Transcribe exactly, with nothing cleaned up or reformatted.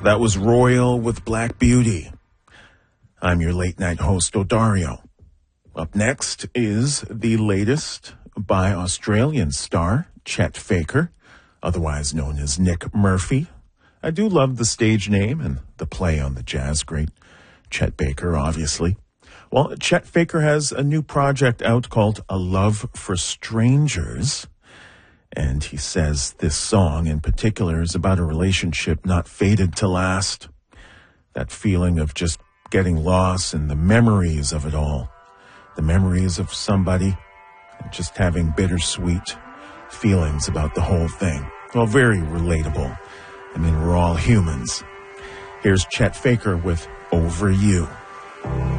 That was Royal with Black Beauty. I'm your late night host, Odario. Up next is the latest by Australian star Chet Faker, otherwise known as Nick Murphy. I do love the stage name and the play on the jazz great Chet Baker, obviously. Well, Chet Faker has a new project out called A Love for Strangers. And he says this song in particular is about a relationship not fated to last. That feeling of just getting lost and the memories of it all. The memories of somebody and just having bittersweet feelings about the whole thing. Well, very relatable. I mean, we're all humans. Here's Chet Faker with Over You.